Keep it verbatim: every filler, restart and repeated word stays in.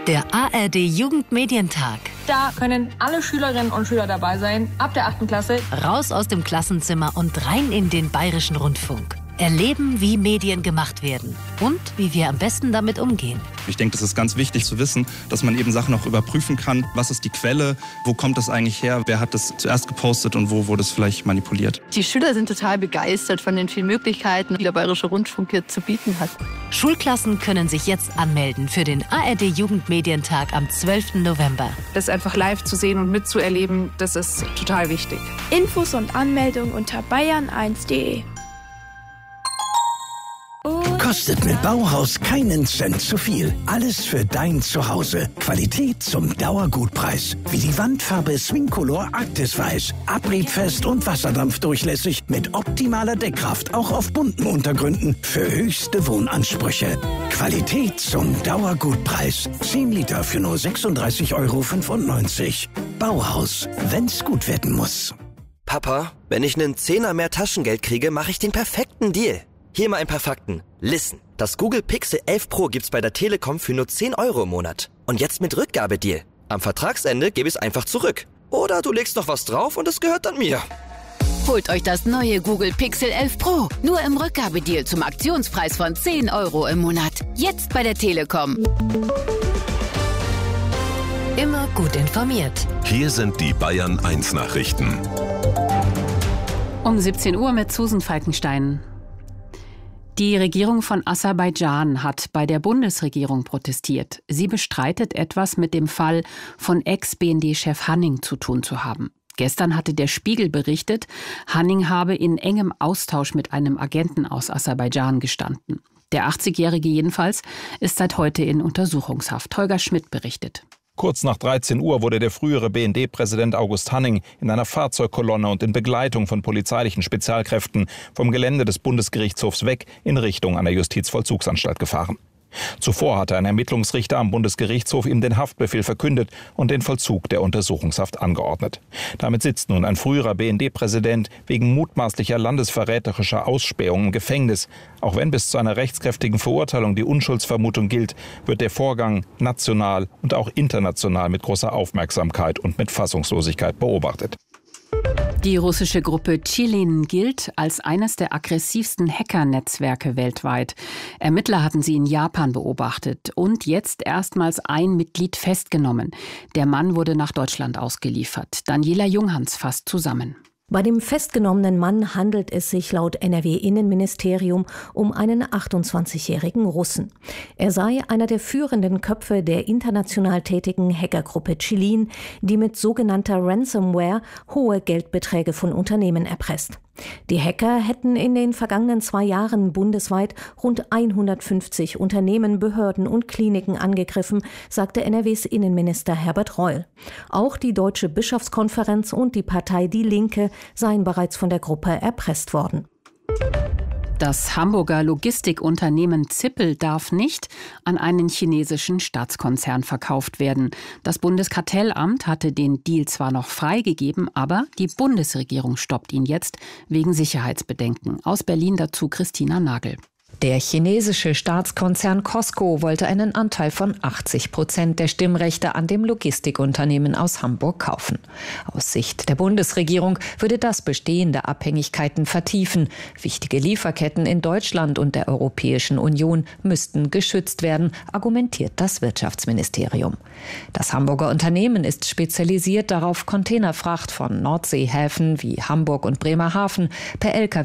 Der A R D-Jugendmedientag. Da können alle Schülerinnen und Schüler dabei sein, ab der achten Klasse. Raus aus dem Klassenzimmer und rein in den Bayerischen Rundfunk. Erleben, wie Medien gemacht werden und wie wir am besten damit umgehen. Ich denke, das ist ganz wichtig zu wissen, dass man eben Sachen auch überprüfen kann. Was ist die Quelle? Wo kommt das eigentlich her? Wer hat das zuerst gepostet und wo wurde es vielleicht manipuliert? Die Schüler sind total begeistert von den vielen Möglichkeiten, die der Bayerische Rundfunk hier zu bieten hat. Schulklassen können sich jetzt anmelden für den A R D-Jugendmedientag am zwölften November. Das einfach live zu sehen und mitzuerleben, das ist total wichtig. Infos und Anmeldung unter bayern eins punkt de. Kostet mit Bauhaus keinen Cent zu viel. Alles für dein Zuhause. Qualität zum Dauergutpreis. Wie die Wandfarbe Swingcolor Arktis Weiß. Abriebfest und wasserdampfdurchlässig mit optimaler Deckkraft. Auch auf bunten Untergründen für höchste Wohnansprüche. Qualität zum Dauergutpreis. zehn Liter für nur sechsunddreißig Euro fünfundneunzig. Bauhaus, wenn's gut werden muss. Papa, wenn ich einen Zehner mehr Taschengeld kriege, mache ich den perfekten Deal. Hier mal ein paar Fakten. Listen, das Google Pixel elf Pro gibt's bei der Telekom für nur zehn Euro im Monat. Und jetzt mit Rückgabedeal. Am Vertragsende gebe ich es einfach zurück. Oder du legst noch was drauf und es gehört dann mir. Holt euch das neue Google Pixel elf Pro. Nur im Rückgabedeal zum Aktionspreis von zehn Euro im Monat. Jetzt bei der Telekom. Immer gut informiert. Hier sind die Bayern eins Nachrichten. Um siebzehn Uhr mit Susan Falkenstein. Die Regierung von Aserbaidschan hat bei der Bundesregierung protestiert. Sie bestreitet, etwas mit dem Fall von Ex-B N D-Chef Hanning zu tun zu haben. Gestern hatte der Spiegel berichtet, Hanning habe in engem Austausch mit einem Agenten aus Aserbaidschan gestanden. Der achtzigjährige jedenfalls ist seit heute in Untersuchungshaft. Holger Schmidt berichtet. Kurz nach dreizehn Uhr wurde der frühere B N D-Präsident August Hanning in einer Fahrzeugkolonne und in Begleitung von polizeilichen Spezialkräften vom Gelände des Bundesgerichtshofs weg in Richtung einer Justizvollzugsanstalt gefahren. Zuvor hatte ein Ermittlungsrichter am Bundesgerichtshof ihm den Haftbefehl verkündet und den Vollzug der Untersuchungshaft angeordnet. Damit sitzt nun ein früherer B N D-Präsident wegen mutmaßlicher landesverräterischer Ausspähung im Gefängnis. Auch wenn bis zu einer rechtskräftigen Verurteilung die Unschuldsvermutung gilt, wird der Vorgang national und auch international mit großer Aufmerksamkeit und mit Fassungslosigkeit beobachtet. Die russische Gruppe Chilin gilt als eines der aggressivsten Hacker-Netzwerke weltweit. Ermittler hatten sie in Japan beobachtet und jetzt erstmals ein Mitglied festgenommen. Der Mann wurde nach Deutschland ausgeliefert. Daniela Junghans fasst zusammen. Bei dem festgenommenen Mann handelt es sich laut N R W-Innenministerium um einen achtundzwanzigjährigen Russen. Er sei einer der führenden Köpfe der international tätigen Hackergruppe Chilin, die mit sogenannter Ransomware hohe Geldbeträge von Unternehmen erpresst. Die Hacker hätten in den vergangenen zwei Jahren bundesweit rund hundertfünfzig Unternehmen, Behörden und Kliniken angegriffen, sagte N R Ws Innenminister Herbert Reul. Auch die Deutsche Bischofskonferenz und die Partei Die Linke seien bereits von der Gruppe erpresst worden. Das Hamburger Logistikunternehmen Zippel darf nicht an einen chinesischen Staatskonzern verkauft werden. Das Bundeskartellamt hatte den Deal zwar noch freigegeben, aber die Bundesregierung stoppt ihn jetzt wegen Sicherheitsbedenken. Aus Berlin dazu Christina Nagel. Der chinesische Staatskonzern Costco wollte einen Anteil von achtzig Prozent der Stimmrechte an dem Logistikunternehmen aus Hamburg kaufen. Aus Sicht der Bundesregierung würde das bestehende Abhängigkeiten vertiefen. Wichtige Lieferketten in Deutschland und der Europäischen Union müssten geschützt werden, argumentiert das Wirtschaftsministerium. Das Hamburger Unternehmen ist spezialisiert darauf, Containerfracht von Nordseehäfen wie Hamburg und Bremerhaven per L K W